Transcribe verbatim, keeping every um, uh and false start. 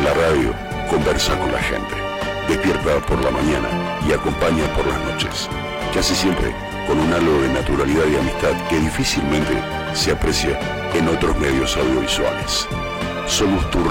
La radio conversa con la gente, despierta por la mañana y acompaña por las noches, casi siempre con un halo de naturalidad y amistad que difícilmente se aprecia en otros medios audiovisuales. Somos tu